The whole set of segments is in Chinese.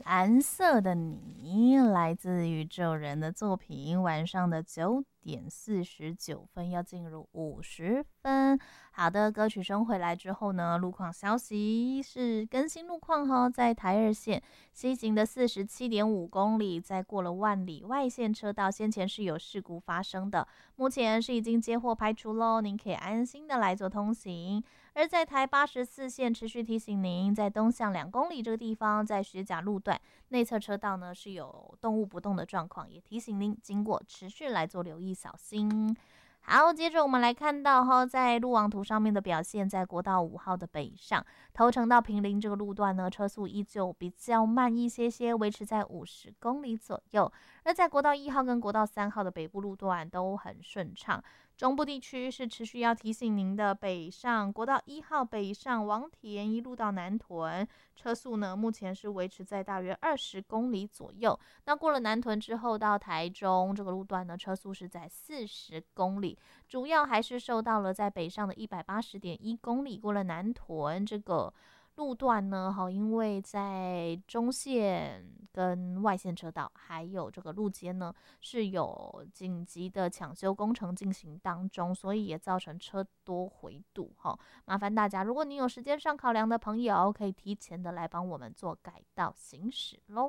蓝色的你，来自宇宙人的作品。晚上的9:49要进入50分。好的，歌曲声回来之后呢，路况消息是更新路况哦，在台二线西行的47.5公里，在过了万里外线车道，先前是有事故发生的，目前是已经接获排除喽，您可以安心的来做通行。而在台84线持续提醒您，在东向2公里这个地方，在学甲路段内侧车道呢是有动物不动的状况，也提醒您经过持续来做留意小心。好，接着我们来看到在路网图上面的表现，在国道5号的北上，头城到坪林这个路段呢，车速依旧比较慢一些，维持在50公里左右。而在国道1号跟国道3号的北部路段都很顺畅。中部地区是持续要提醒您的，北上国道1号北上王田一路到南屯，车速呢目前是维持在大约20公里左右。那过了南屯之后到台中这个路段呢，车速是在40公里，主要还是受到了在北上的180.1公里过了南屯这个路段呢，因为在中线跟外线车道还有这个路肩呢是有紧急的抢修工程进行当中，所以也造成车多回堵麻烦大家，如果你有时间上考量的朋友，可以提前的来帮我们做改道行驶咯。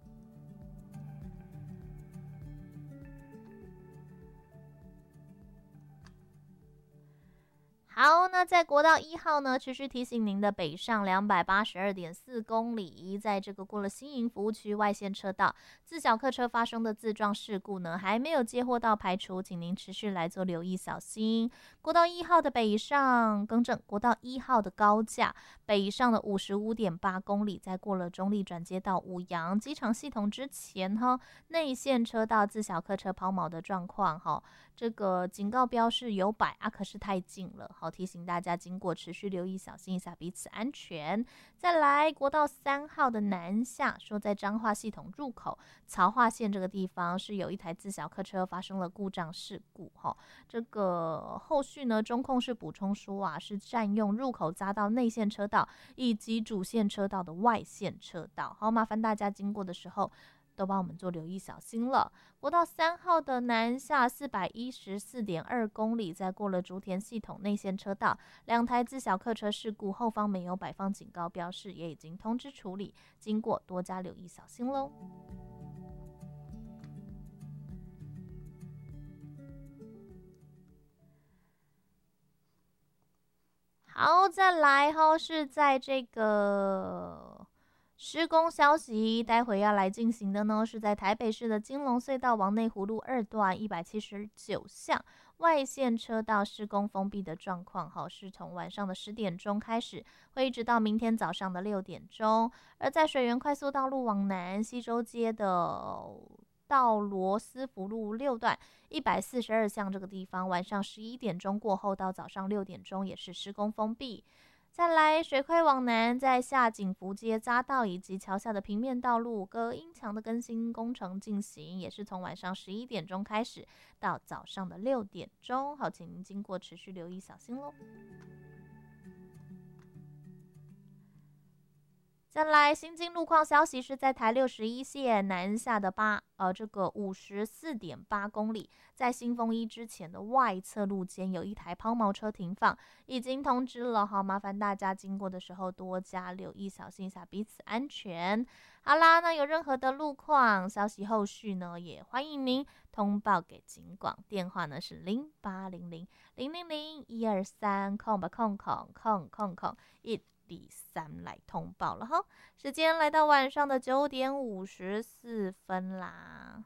好，那在国道1号呢，持续提醒您的北上282.4公里，在这个过了新营服务区外线车道，自小客车发生的自撞事故呢，还没有接获到排除，请您持续来做留意小心。国道1号的北上，国道1号的高架北上的55.8公里，在过了中立转接到五羊机场系统之前内线车道自小客车抛锚的状况这个警告标示有摆可是太近了提醒大家经过持续留意小心一下彼此安全。再来国道3号的南下，说在彰化系统入口曹化线这个地方是有一台自小客车发生了故障事故这个后续呢中控是补充说是占用入口匝道内线车道以及主线车道的外线车道，麻烦大家经过的时候都帮我们做留意小心了。国道3号的南下414.2公里，在过了竹田系统内线车道，2台自小客车事故，后方没有摆放警告标示，也已经通知处理，经过多加留意小心咯。好，再来是在这个施工消息，待会要来进行的呢，是在台北市的金龙隧道往内湖路2段179巷外线车道施工封闭的状况是从晚上的10点钟开始，会一直到明天早上的6点钟。而在水源快速道路往南西周街的到罗斯福路6段142巷这个地方，晚上11点钟过后到早上6点钟也是施工封闭。再来水快往南，在下景福街匝道以及桥下的平面道路隔音墙的更新工程进行，也是从晚上11点钟开始到早上的6点钟。好，请您经过持续留意小心咯。再来新进路况消息，是在台61线南下的这个54.8公里，在新丰一之前的外侧路肩有一台抛锚车停放，已经通知了麻烦大家经过的时候多加留意小心一下彼此安全。好啦，那有任何的路况消息后续呢，也欢迎您通报给警广，电话呢是0800-000-123-1第3来通报了时间来到晚上的9:54啦。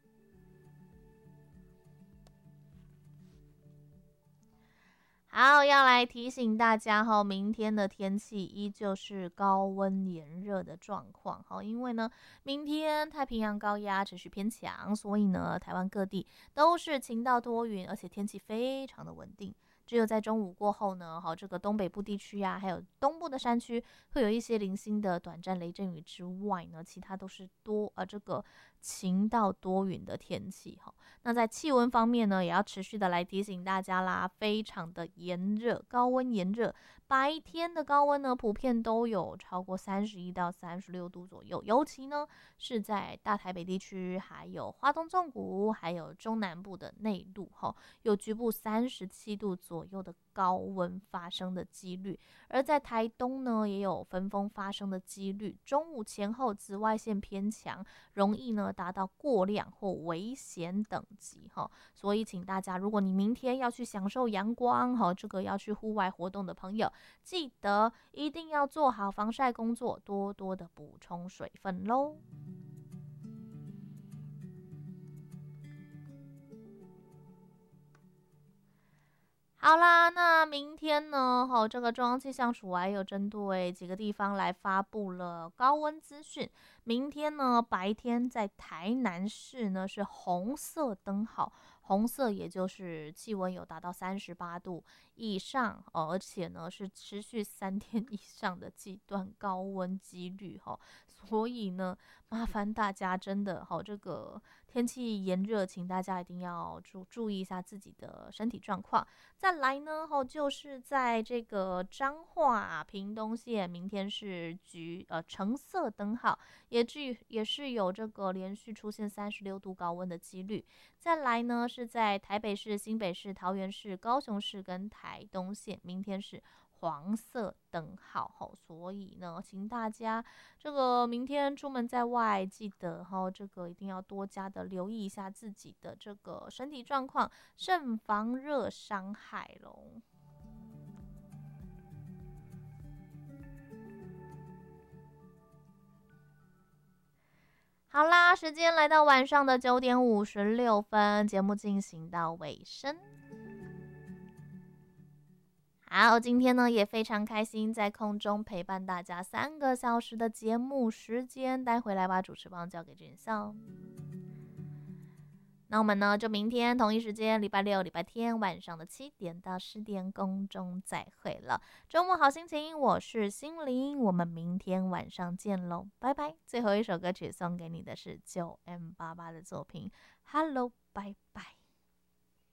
好，要来提醒大家明天的天气依旧是高温炎热的状况因为呢明天太平洋高压持续偏强，所以呢台湾各地都是晴到多云，而且天气非常的稳定。只有在中午过后呢这个东北部地区还有东部的山区会有一些零星的短暂雷阵雨之外呢，其他都是这个晴到多云的天气那在气温方面呢，也要持续的来提醒大家啦，非常的炎热，高温炎热， 白天的高温呢，普遍都有超过31到36度左右，尤其呢是在大台北地区，还有花东纵谷，还有中南部的内陆有局部37度左右的高温发生的几率。而在台东呢，也有焚风发生的几率。中午前后紫外线偏强，容易呢达到过量或危险等级所以请大家，如果你明天要去享受阳光这个要去户外活动的朋友，记得一定要做好防晒工作，多多的补充水分咯。好啦，那明天呢？这个中央气象署还有针对几个地方来发布了高温资讯。明天呢，白天在台南市呢是红色灯号，红色也就是气温有达到38度以上而且呢是持续3天以上的极端高温几率所以呢，麻烦大家真的这个天气炎热，请大家一定要注意一下自己的身体状况。再来呢，就是在这个彰化屏东县，明天是橙色灯号，也是有这个连续出现36度高温的几率。再来呢，是在台北市、新北市、桃园市、高雄市跟台东县，明天是黄色灯号所以呢，请大家这个明天出门在外，记得这个一定要多加的留意一下自己的这个身体状况，慎防热伤害咯。好啦，时间来到晚上的9点56分，节目进行到尾声。好，今天呢也非常开心，在空中陪伴大家3个小时的节目时间，待会来把主持棒交给俊孝。那我们呢就明天同一时间，礼拜六、礼拜天晚上的7点到10点，空中再会了。周末好心情，我是心灵，我们明天晚上见喽，拜拜。最后一首歌曲送给你的是9M88的作品《Hello，拜拜》。